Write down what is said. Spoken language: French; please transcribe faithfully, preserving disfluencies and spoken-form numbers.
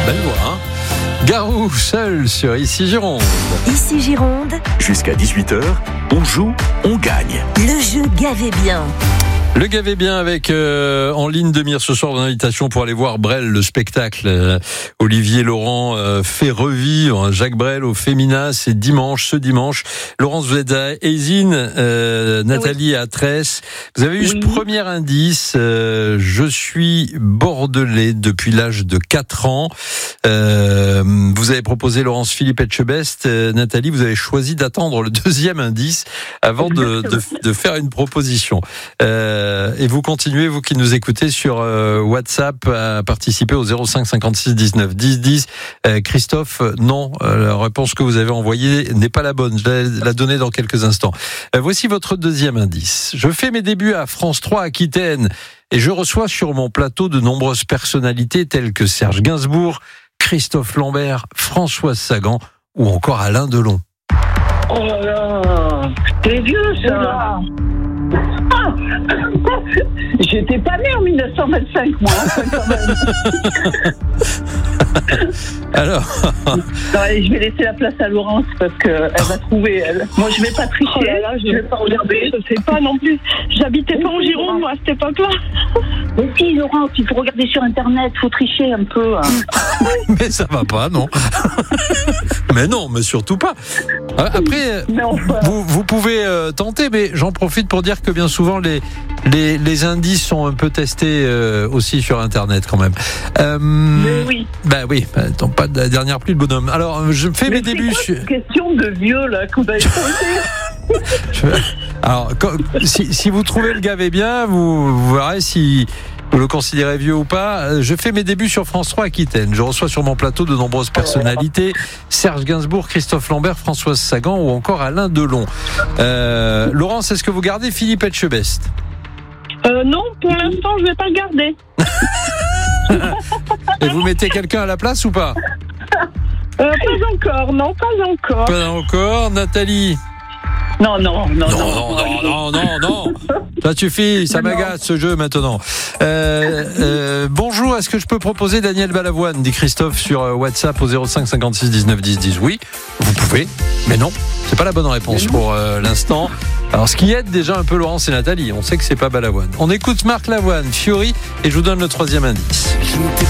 Belle voix, hein. Garou, seul sur Ici Gironde. Ici Gironde, Jusqu'à dix-huit heures, on joue, on gagne. le jeu Gavez bien. Le Gavez bien avec euh, en ligne de mire ce soir une invitation pour aller voir Brel, le spectacle. Euh, Olivier Laurent euh, fait revivre Jacques Brel au Femina. C'est dimanche, ce dimanche. Laurence, vous êtes à Eysines, euh, Nathalie oui. à Tresse. Vous avez eu Oui. ce premier indice. Euh, je suis bordelais depuis l'âge de quatre ans. Euh, vous avez proposé Laurence Philippe Etchebest. Euh, Nathalie, vous avez choisi d'attendre le deuxième indice avant de, de, de faire une proposition. Euh, Et vous continuez, vous qui nous écoutez sur euh, WhatsApp, à participer au zéro cinq cinquante-six dix-neuf dix dix. Euh, Christophe, non, euh, la réponse que vous avez envoyée n'est pas la bonne. Je vais la donner dans quelques instants. Euh, voici votre deuxième indice. Je fais mes débuts à France trois Aquitaine et je reçois sur mon plateau de nombreuses personnalités telles que Serge Gainsbourg, Christophe Lambert, Françoise Sagan ou encore Alain Delon. Oh là là, c'est vieux ça. Ah, j'étais pas née en dix-neuf cent vingt-cinq moi. Enfin, quand même. Alors, Non, allez, je vais laisser la place à Laurence parce que elle va trouver elle. Moi je vais pas tricher, Oh là là, je je vais pas regarder. Je sais pas non plus. J'habitais pas en Gironde, moi, à cette époque-là. Mais si Laurence, il faut regarder sur internet, faut tricher un peu. Hein. mais ça va pas, non. Mais non, mais surtout pas. Après, Mais enfin, vous, vous pouvez euh, tenter, mais j'en profite pour dire que bien souvent les les, les indices sont un peu testés euh, aussi sur Internet quand même. Euh, mais oui. bah oui, bah, attends, pas de la dernière pluie, le bonhomme. Alors, je fais Mais mes c'est débuts. quoi sur- cette question de vieux là qu'on a posée. je- Alors, quand- si, si vous trouvez le Gavez bien, vous, vous verrez si vous le considérez vieux ou pas. Je fais mes débuts sur France trois Aquitaine. Je reçois sur mon plateau de nombreuses personnalités. Serge Gainsbourg, Christophe Lambert, Françoise Sagan ou encore Alain Delon. Euh, Laurence, est-ce que vous gardez Philippe Etchebest? Euh, non, pour l'instant, je vais pas le garder. Et vous mettez quelqu'un à la place ou pas? Euh, pas encore, non, pas encore. Pas encore. Nathalie? Non, non, non, Non, non, non, non, non, non. Ça suffit, ça m'agace ce jeu maintenant. Euh, euh, bonjour, est-ce que je peux proposer Daniel Balavoine, dit Christophe sur WhatsApp au zéro cinq cinquante-six dix-neuf dix dix. Oui, vous pouvez, mais non, c'est pas la bonne réponse pour euh, l'instant. Alors, ce qui aide déjà un peu Laurence et Nathalie, on sait que c'est pas Balavoine. On écoute Marc Lavoine, Fiori, et je vous donne le troisième indice.